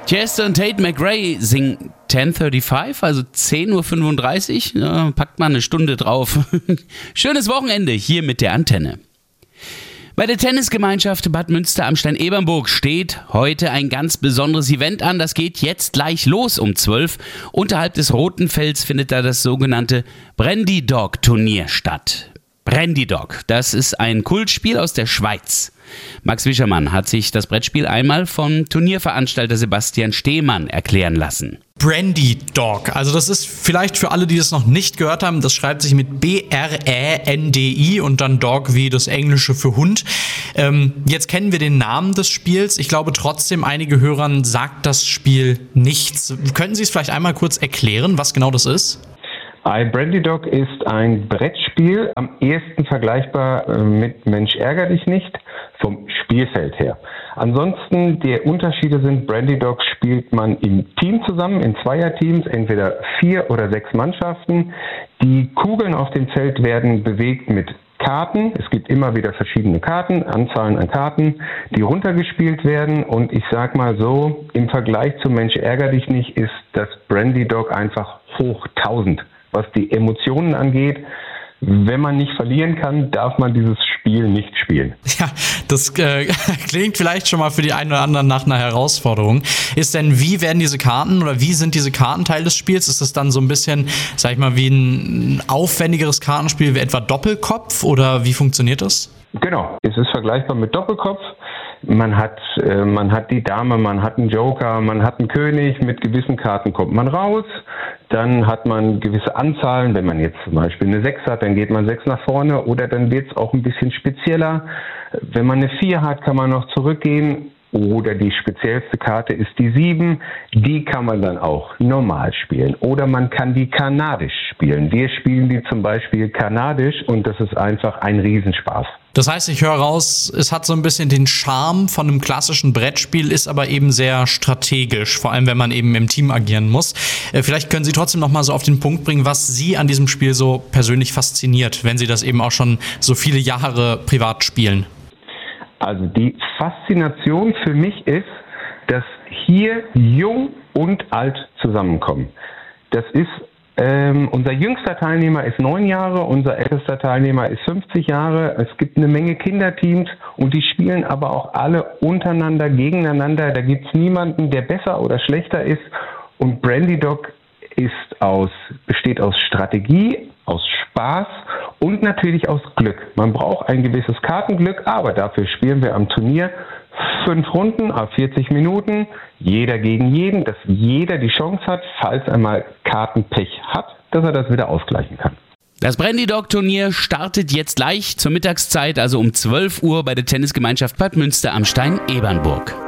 Tiesto und Tate McRae singen 10:35, also 10:35 Uhr. Ja, packt mal eine Stunde drauf. Schönes Wochenende hier mit der Antenne. Bei der Tennisgemeinschaft Bad Münster-Amstein-Ebernburg steht heute ein ganz besonderes Event an. Das geht jetzt gleich los um 12 Uhr. Unterhalb des Roten Felds findet da das sogenannte Brandy Dog Turnier statt. Brandy Dog, das ist ein Kultspiel aus der Schweiz. Max Wischermann hat sich das Brettspiel einmal vom Turnierveranstalter Sebastian Stehmann erklären lassen. Brandy Dog, also das ist vielleicht für alle, die das noch nicht gehört haben, das schreibt sich mit B-R-A-N-D-I und dann Dog wie das Englische für Hund. Jetzt kennen wir den Namen des Spiels. Ich glaube trotzdem, einige Hörern sagt das Spiel nichts. Könnten Sie es vielleicht einmal kurz erklären, was genau das ist? Brandy Dog ist ein Brettspiel, am ehesten vergleichbar mit Mensch ärger dich nicht, vom Spielfeld her. Ansonsten, die Unterschiede sind, Brandy Dog spielt man im Team zusammen, in Zweierteams, entweder 4 oder 6 Mannschaften. Die Kugeln auf dem Feld werden bewegt mit Karten. Es gibt immer wieder verschiedene Karten, Anzahlen an Karten, die runtergespielt werden. Und ich sag mal so, im Vergleich zu Mensch ärger dich nicht, ist das Brandy Dog einfach hoch 1000. Was die Emotionen angeht, wenn man nicht verlieren kann, darf man dieses Spiel nicht spielen. Ja, das klingt vielleicht schon mal für die einen oder anderen nach einer Herausforderung. Wie werden diese Karten oder wie sind diese Karten Teil des Spiels? Ist das dann so ein bisschen, sag ich mal, wie ein aufwendigeres Kartenspiel wie etwa Doppelkopf oder wie funktioniert das? Genau, es ist vergleichbar mit Doppelkopf. Man hat die Dame, man hat einen Joker, man hat einen König. Mit gewissen Karten kommt man raus. Dann hat man gewisse Anzahlen. Wenn man jetzt zum Beispiel eine 6 hat, dann geht man 6 nach vorne. Oder dann wird es auch ein bisschen spezieller. Wenn man eine 4 hat, kann man noch zurückgehen. Oder die speziellste Karte ist die 7. Die kann man dann auch normal spielen. Oder man kann die kanadisch spielen. Wir spielen die zum Beispiel kanadisch und das ist einfach ein Riesenspaß. Das heißt, ich höre raus, es hat so ein bisschen den Charme von einem klassischen Brettspiel, ist aber eben sehr strategisch, vor allem wenn man eben im Team agieren muss. Vielleicht können Sie trotzdem noch mal so auf den Punkt bringen, was Sie an diesem Spiel so persönlich fasziniert, wenn Sie das eben auch schon so viele Jahre privat spielen. Also die Faszination für mich ist, dass hier Jung und Alt zusammenkommen. Das ist unser jüngster Teilnehmer ist 9 Jahre, unser ältester Teilnehmer ist 50 Jahre. Es gibt eine Menge Kinderteams und die spielen aber auch alle untereinander, gegeneinander. Da gibt es niemanden, der besser oder schlechter ist. Und Brandy Dog besteht aus Strategie, aus Spaß und natürlich aus Glück. Man braucht ein gewisses Kartenglück, aber dafür spielen wir am Turnier 5 Runden auf 40 Minuten, jeder gegen jeden, dass jeder die Chance hat, falls er mal Kartenpech hat, dass er das wieder ausgleichen kann. Das Brandy Dog Turnier startet jetzt gleich zur Mittagszeit, also um 12 Uhr bei der Tennisgemeinschaft Bad Münster-Amstein-Ebernburg.